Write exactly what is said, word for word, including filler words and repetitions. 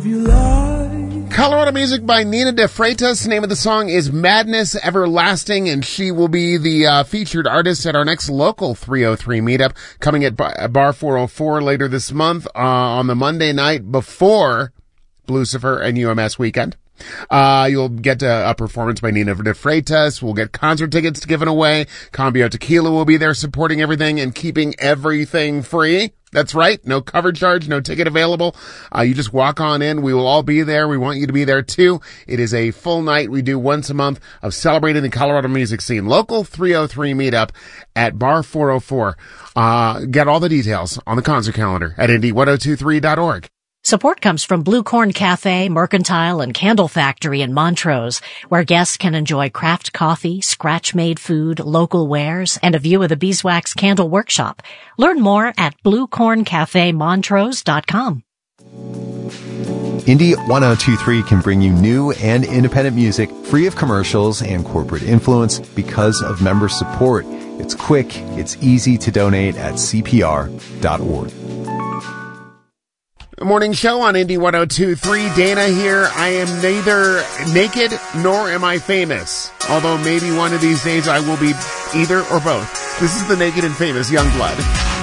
if you like. Colorado music by Nina De Freitas. The name of the song is Madness Everlasting, and she will be the uh, featured artist at our next local three oh three meetup coming at Bar four oh four later this month uh, on the Monday night before Blucifer and U M S weekend. Uh, you'll get uh, a performance by Nina De Freitas. We'll get concert tickets given away. Cambio Tequila will be there supporting everything and keeping everything free. That's right. No cover charge, no ticket available. Uh, you just walk on in. We will all be there. We want you to be there too. It is a full night we do once a month of celebrating the Colorado music scene. Local three oh three meetup at Bar four oh four. Uh, get all the details on the concert calendar at indy ten twenty-three dot org. Support comes from Blue Corn Cafe, Mercantile, and Candle Factory in Montrose, where guests can enjoy craft coffee, scratch-made food, local wares, and a view of the Beeswax Candle Workshop. Learn more at blue corn cafe montrose dot com. Indy ten twenty-three can bring you new and independent music free of commercials and corporate influence because of member support. It's quick, it's easy to donate at c p r dot org. Morning show on Indy ten twenty-three. Dana here. I am neither naked nor am I famous. Although maybe one of these days I will be either or both. This is the Naked and Famous Youngblood.